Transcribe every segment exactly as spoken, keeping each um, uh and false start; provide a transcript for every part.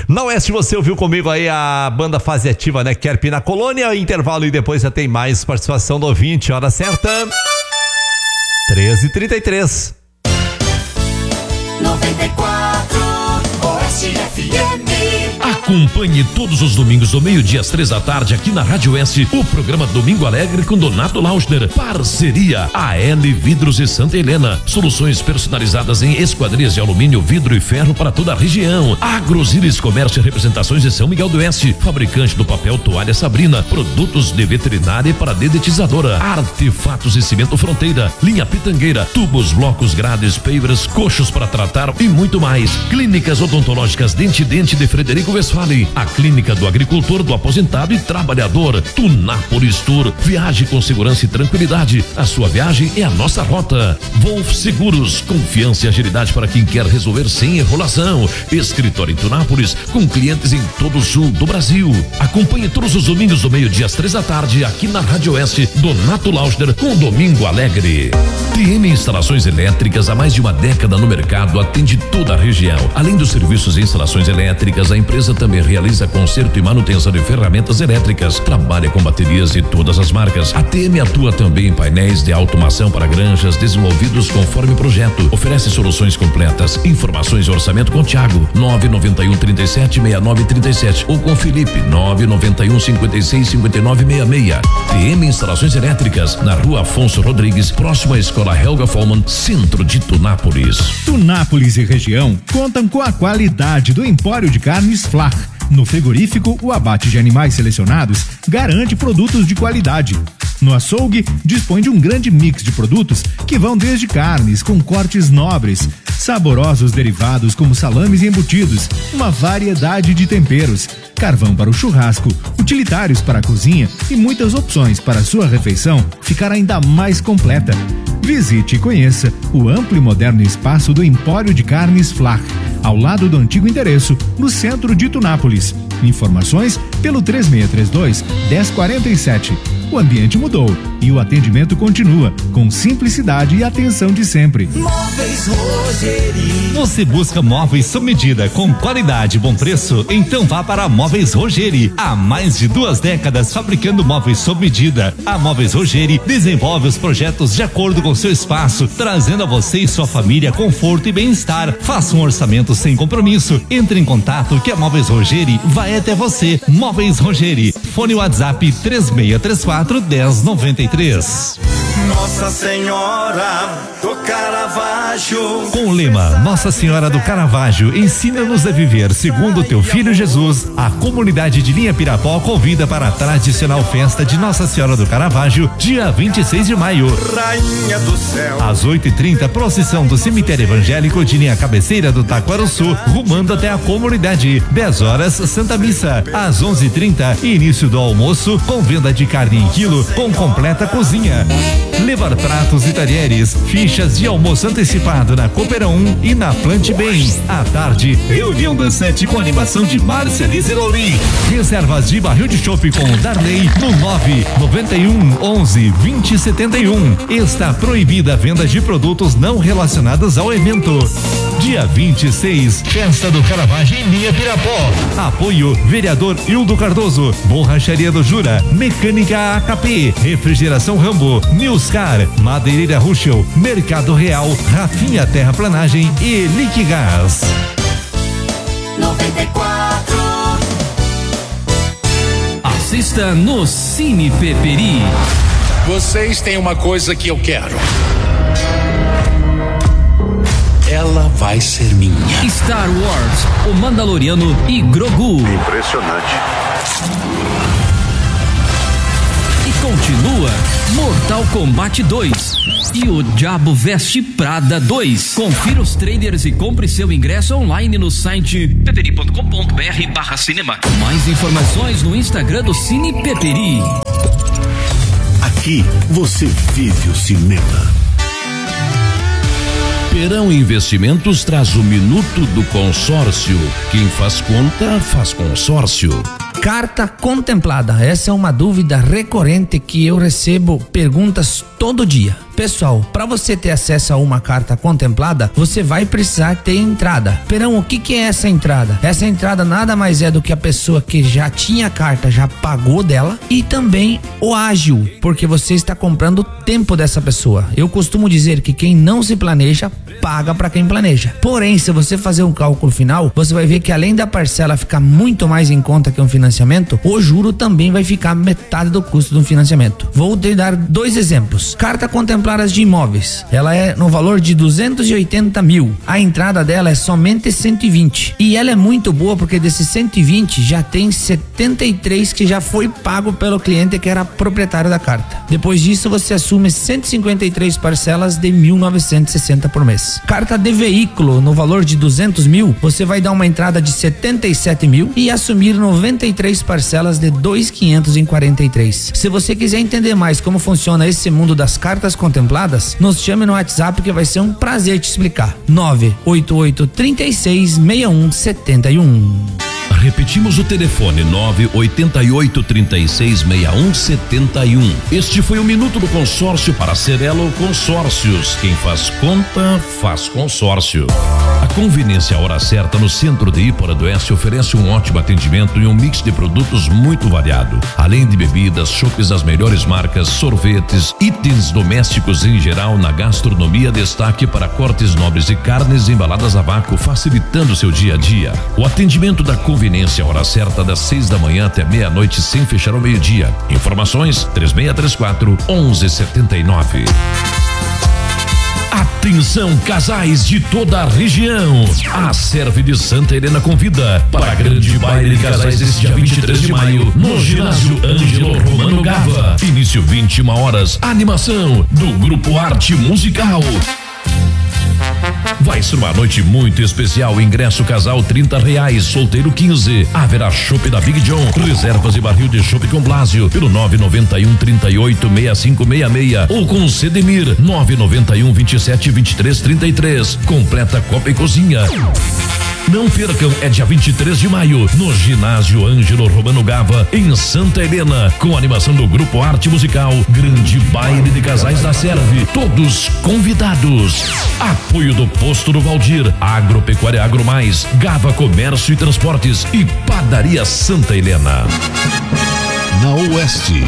Na Oeste você ouviu comigo aí a banda Fase Ativa, né? Kerp na Colônia, intervalo e depois já tem mais participação do ouvinte. Hora certa, treze e trinta e três. noventa e quatro Oeste F M. Acompanhe todos os domingos do meio-dia às três da tarde aqui na Rádio Oeste o programa Domingo Alegre com Donato Lauschner. Parceria A L Vidros e Santa Helena. Soluções personalizadas em esquadrias de alumínio, vidro e ferro para toda a região. Agrosiris Comércio e Representações de São Miguel do Oeste. Fabricante do papel Toalha Sabrina. Produtos de veterinária para dedetizadora. Artefatos e Cimento Fronteira. Linha Pitangueira. Tubos, blocos, grades, pavers, coxos para tratar e muito mais. Clínicas odontológicas Dente Dente de Frederico Westphalen. A Clínica do Agricultor, do Aposentado e Trabalhador. Tunápolis Tour. Viaje com segurança e tranquilidade. A sua viagem é a nossa rota. Wolf Seguros. Confiança e agilidade para quem quer resolver sem enrolação. Escritório em Tunápolis, com clientes em todo o sul do Brasil. Acompanhe todos os domingos do meio-dia às três da tarde aqui na Rádio Oeste. Donato Lauschner com Domingo Alegre. T M Instalações Elétricas, há mais de uma década no mercado, atende toda a região. Além dos serviços de instalações elétricas, a empresa também realiza conserto e manutenção de ferramentas elétricas. Trabalha com baterias de todas as marcas. A T M atua também em painéis de automação para granjas desenvolvidos conforme projeto. Oferece soluções completas. Informações e orçamento com Thiago, nove nove um, trinta e sete, sessenta e nove trinta e sete, ou com Felipe, nove nove um, cinquenta e seis, cinquenta e nove sessenta e seis. T M Instalações Elétricas, na Rua Afonso Rodrigues, próximo à Escola Helga Follmann, centro de Tunápolis. Tunápolis e região contam com a qualidade do Empório de Carnes Flach. No frigorífico, o abate de animais selecionados garante produtos de qualidade. No açougue, dispõe de um grande mix de produtos que vão desde carnes com cortes nobres, saborosos derivados como salames e embutidos, uma variedade de temperos, carvão para o churrasco, utilitários para a cozinha e muitas opções para a sua refeição ficar ainda mais completa. Visite e conheça o amplo e moderno espaço do Empório de Carnes Flach, ao lado do antigo endereço, no centro de Tunápolis. Informações pelo três seis três dois, um zero quatro sete. O ambiente mudou e o atendimento continua com simplicidade e atenção de sempre. Móveis Rogeri. Você busca móveis sob medida com qualidade e bom preço? Então vá para a Móveis Rogeri. Há mais de duas décadas fabricando móveis sob medida. A Móveis Rogeri desenvolve os projetos de acordo com seu espaço, trazendo a você e sua família conforto e bem-estar. Faça um orçamento sem compromisso. Entre em contato que a Móveis Rogeri vai até você. Móveis Rogeri. Fone WhatsApp três seis três quatro, um zero nove três. Nossa Senhora do Caravaggio. Com o lema Nossa Senhora do Caravaggio, ensina-nos a viver segundo o teu filho Jesus, a comunidade de Linha Pirapó convida para a tradicional festa de Nossa Senhora do Caravaggio, dia vinte e seis de maio. Rainha do céu. Às oito e trinta, procissão do cemitério evangélico de Linha Cabeceira do Taquaruçu, rumando até a comunidade. dez horas, Santa Missa. Às onze e trinta, início do almoço com venda de carne em quilo com completa cozinha. Levar pratos e talheres, fichas de almoço antecipado na Coopera um e na Plante Bem. À tarde, reunião dançante com animação de Márcia Lizerolim. Reservas de barril de chopp com o Darley no nove nove um, onze, vinte, setenta e um. Está proibida a venda de produtos não relacionados ao evento. Dia vinte e seis, Festa do Caravaggio em Linha Pirapó. Apoio vereador Hildo Cardoso, Borracharia do Jura, Mecânica A K P, Refrigeração Rambo, Newscar, Madeireira Ruschel, Mercado Real, Rafinha Terraplanagem e Liquigás. noventa e quatro. Assista no Cine Peperi. Vocês têm uma coisa que eu quero. Ela vai ser minha. Star Wars, O Mandaloriano e Grogu. Impressionante. E continua Mortal Kombat dois e O Diabo Veste Prada dois. Confira os trailers e compre seu ingresso online no site peperi ponto com ponto br barra cinema. Mais informações no Instagram do Cine Peperi. Aqui você vive o cinema. Perão Investimentos traz o Minuto do Consórcio. Quem faz conta, faz consórcio. Carta contemplada. Essa é uma dúvida recorrente que eu recebo perguntas todo dia. Pessoal, para você ter acesso a uma carta contemplada, você vai precisar ter entrada. Perão, o que que é essa entrada? Essa entrada nada mais é do que a pessoa que já tinha a carta, já pagou dela, e também o ágil, porque você está comprando o tempo dessa pessoa. Eu costumo dizer que quem não se planeja, paga para quem planeja. Porém, se você fazer um cálculo final, você vai ver que além da parcela ficar muito mais em conta que um financiamento, o juro também vai ficar metade do custo do financiamento. Vou te dar dois exemplos. Carta contempladas de imóveis, ela é no valor de duzentos e oitenta mil. A entrada dela é somente cento e vinte. E ela é muito boa porque desses cento e vinte já tem setenta e três que já foi pago pelo cliente que era proprietário da carta. Depois disso, você assume cento e cinquenta e três parcelas de mil novecentos e sessenta por mês. Carta de veículo no valor de duzentos mil, você vai dar uma entrada de setenta e sete mil e assumir noventa e três parcelas de dois mil quinhentos e quarenta e três. Se você quiser entender mais como funciona esse mundo das cartas contempladas, nos chame no WhatsApp que vai ser um prazer te explicar. nove oito oito, três seis, seis um sete um. Repetimos o telefone nove oito oito, três seis, seis um sete um. Este foi o Minuto do Consórcio para Cerelo Consórcios. Quem faz conta, faz consórcio. A Conveniência Hora Certa no centro de Ípora do Oeste oferece um ótimo atendimento e um mix de produtos muito variado. Além de bebidas, chopes das melhores marcas, sorvetes, itens domésticos em geral, na gastronomia, destaque para cortes nobres de carnes embaladas a vácuo, facilitando seu dia a dia. O atendimento da Conveniência Hora Certa das seis da manhã até meia-noite, sem fechar ao meio-dia. Informações três seis três quatro, um um sete nove. Atenção, casais de toda a região. A Serve de Santa Helena convida para a grande baile de casais deste dia vinte e três de maio no ginásio Ângelo Romano Gava. Início vinte e uma horas. Animação do Grupo Arte Musical. Vai ser uma noite muito especial. Ingresso casal trinta reais, solteiro quinze. Haverá chopp da Big John, reservas e barril de chopp com Blásio pelo nove nove um, trinta e oito, sessenta e cinco sessenta e seis ou com Cedemir nove nove um, vinte e sete, vinte e três, trinta e três. Completa Copa e Cozinha. Não percam, é dia vinte e três de maio, no ginásio Ângelo Romano Gava, em Santa Helena, com a animação do Grupo Arte Musical, grande baile de casais da Serve, todos convidados. Apoio do Posto do Valdir, Agropecuária Agro Mais, Gava Comércio e Transportes e Padaria Santa Helena. Na Oeste,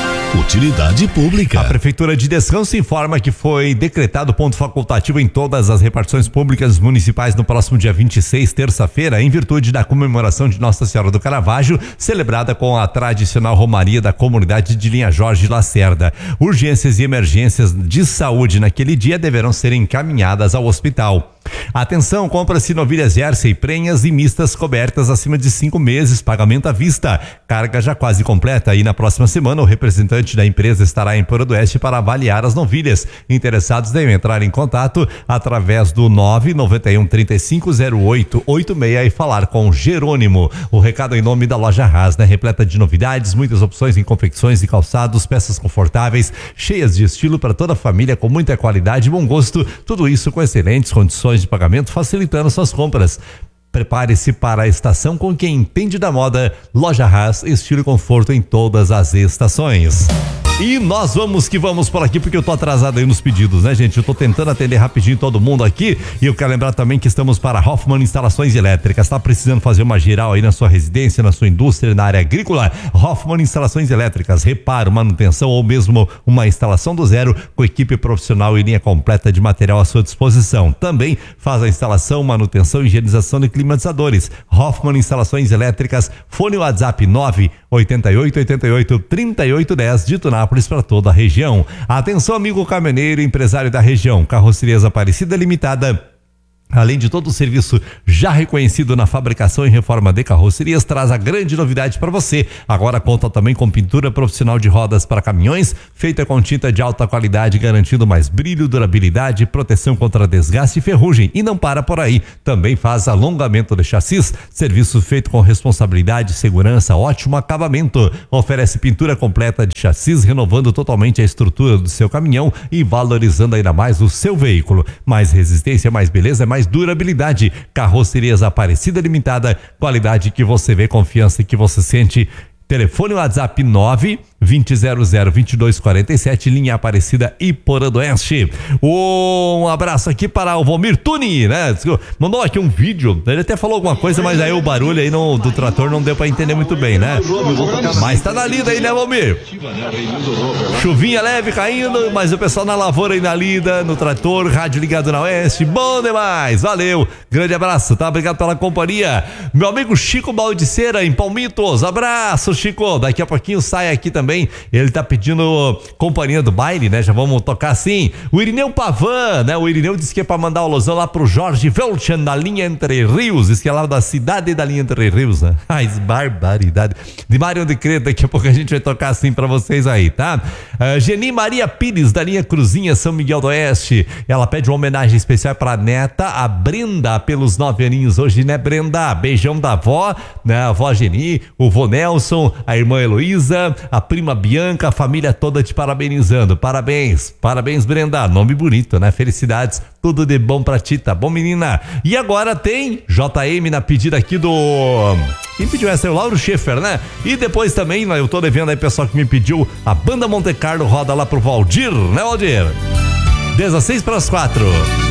utilidade pública. A Prefeitura de Descanso informa que foi decretado ponto facultativo em todas as repartições públicas municipais no próximo dia vinte e seis, terça-feira, em virtude da comemoração de Nossa Senhora do Caravaggio, celebrada com a tradicional romaria da comunidade de Linha Jorge Lacerda. Urgências e emergências de saúde naquele dia deverão ser encaminhadas ao hospital. Atenção, compra-se novilhas Jersey, prenhas e mistas cobertas acima de cinco meses, pagamento à vista. Carga já quase completa e na próxima semana o representante da empresa estará em Ípora do Oeste para avaliar as novilhas. Interessados devem entrar em contato através do nove nove um, trinta e cinco, zero oito, oito seis e falar com Jerônimo. O recado em nome da Loja Haas, né? Repleta de novidades, muitas opções em confecções e calçados, peças confortáveis, cheias de estilo para toda a família, com muita qualidade e bom gosto. Tudo isso com excelentes condições de pagamento, facilitando suas compras. Prepare-se para a estação com quem entende da moda. Loja Haas, estilo e conforto em todas as estações. E nós vamos que vamos por aqui, porque eu tô atrasado aí nos pedidos, né, gente? Eu tô tentando atender rapidinho todo mundo aqui, e eu quero lembrar também que estamos para Hoffman Instalações Elétricas. Tá precisando fazer uma geral aí na sua residência, na sua indústria, na área agrícola? Hoffman Instalações Elétricas, reparo, manutenção ou mesmo uma instalação do zero, com equipe profissional e linha completa de material à sua disposição. Também faz a instalação, manutenção e higienização de climatizadores. Hoffman Instalações Elétricas, fone WhatsApp nove oito oito, oito oito, três oito um zero de Tunápolis para toda a região. Atenção, amigo caminhoneiro, empresário da região. Carrocerias Aparecida Limitada, além de todo o serviço já reconhecido na fabricação e reforma de carrocerias, traz a grande novidade para você. Agora conta também com pintura profissional de rodas para caminhões, feita com tinta de alta qualidade, garantindo mais brilho, durabilidade, proteção contra desgaste e ferrugem. E não para por aí, também faz alongamento de chassis, serviço feito com responsabilidade, segurança, ótimo acabamento. Oferece pintura completa de chassis, renovando totalmente a estrutura do seu caminhão e valorizando ainda mais o seu veículo. Mais resistência, mais beleza, mais durabilidade. Carrocerias Aparecida Limitada, qualidade que você vê, confiança que você sente. Telefone WhatsApp nove vinte zero zero vinte e dois quarenta e sete, linha Aparecida e Porã do Oeste. Um abraço aqui para o Valmir Tuni, né? Mandou aqui um vídeo, ele até falou alguma coisa, mas aí o barulho aí no, do trator não deu pra entender muito bem, né? Mas tá na lida aí, né, Valmir? Chuvinha leve caindo, mas o pessoal na lavoura aí na lida, no trator, rádio ligado na Oeste, bom demais, valeu, grande abraço, tá? Obrigado pela companhia. Meu amigo Chico Baldiceira em Palmitos, abraço, Chico, daqui a pouquinho sai aqui também, ele tá pedindo companhia do baile, né? Já vamos tocar assim. O Irineu Pavan, né? O Irineu disse que é pra mandar o losão lá pro Jorge Velchan, na linha Entre Rios, disse que é lá da cidade da linha Entre Rios, né? Ai, barbaridade. De Mário de Creta, daqui a pouco a gente vai tocar assim pra vocês aí, tá? Uh, Geni Maria Pires, da linha Cruzinha, São Miguel do Oeste, ela pede uma homenagem especial pra neta, a Brenda, pelos nove aninhos hoje, né, Brenda? Beijão da avó, né? A avó Geni, o vô Nelson, a irmã Heloísa, a prima Bianca, a família toda te parabenizando. Parabéns, parabéns, Brenda. Nome bonito, né? Felicidades, tudo de bom pra ti, tá bom, menina? E agora tem J M na pedida aqui do... Quem pediu essa é o Lauro Schaefer, né? E depois também, eu tô devendo aí pessoal que me pediu, a Banda Monte Carlo roda lá pro Valdir, né, Valdir? dezesseis para as quatro.